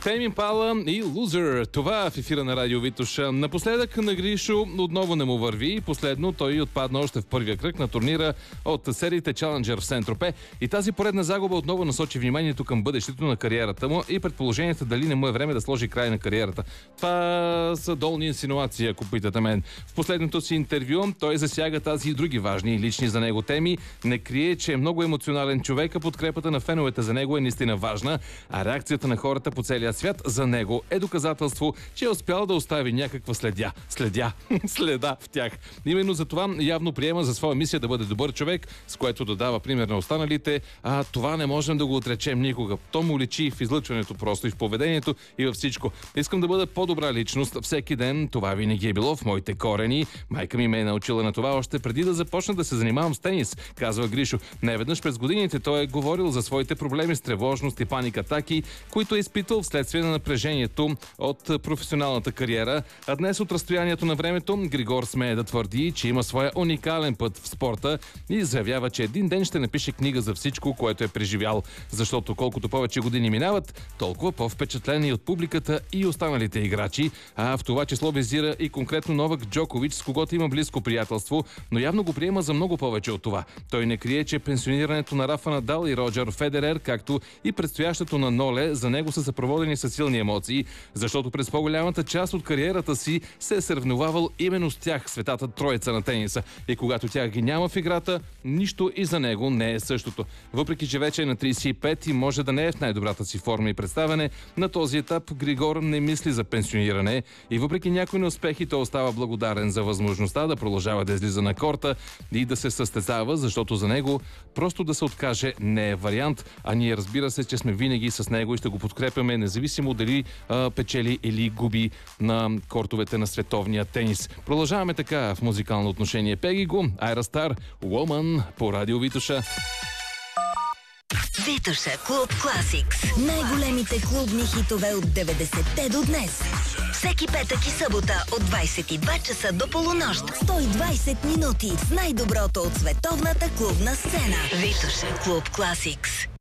Тейм Импала и Лузър. Това в ефира на Радио Витоша. Напоследък на Гришо отново не му върви. Последно той отпадна още в първия кръг на турнира от сериите Challenger в Сен-Тропе. И тази поредна загуба отново насочи вниманието към бъдещето на кариерата му и предположението дали не му е време да сложи край на кариерата. Това са долни инсинуации, ако питате мен. В последното си интервю той засяга тази и други важни и лични за него теми. Не крие, че е много емоционален човек, а подкрепата на феновете за него е наистина важна, а реакцията на хората по целия свят за него е доказателство, че е успял да остави някаква следа в тях. Именно за това явно приема за своя мисия да бъде добър човек, с което да дава пример на останалите, а това не можем да го отречем никога. То му личи в излъчването просто, и в поведението, и във всичко. Искам да бъда по-добра личност всеки ден. Това винаги е било в моите корени. Майка ми ме е научила на това още преди да започна да се занимавам с тенис, казва Гришо. Неведнъж през годините той е говорил за своите проблеми с тревожност и паник-атаки, които е изпитал вследствие на напрежението от професионалната кариера. А днес от разстоянието на времето Григор смее да твърди, че има своя уникален път в спорта и заявява, че един ден ще напише книга за всичко, което е преживял. Защото колкото повече години минават, толкова по-впечатлени от публиката и останалите играчи. А в това число визира и конкретно Новак Джокович, с когото има близко приятелство, но явно го приема за много повече от това. Той не крие, че пенсионирането на Рафа Надал и Роджер Федерер, както и предстоящото на Ноле, за него са съпроводени с силни емоции, защото през по-голямата част от кариерата си се е съревновавал именно с тях, светата троица на тениса. И когато тях ги няма в играта, нищо и за него не е същото. Въпреки че вече е на 35 и може да не е в най-добрата си форма и представяне, на този етап Григор не мисли за пенсиониране и въпреки някои неуспехи той остава благодарен за възможността да продължава да излиза на корта и да се състезава, защото за него просто да се откаже не е вариант, а ние разбира се, че сме винаги с него и ще го подкрепяме, независимо дали печели или губи на кортовете на световния тенис. Продължаваме така в музикално отношение. Пеги го, Айра Стар, Woman по Радио Витоша. Витоша Клуб Класикс. Най-големите клубни хитове от 90-те до днес. Всеки петък и събота от 22 часа до полунощ. 120 минути с най-доброто от световната клубна сцена. Витоша Клуб Класикс.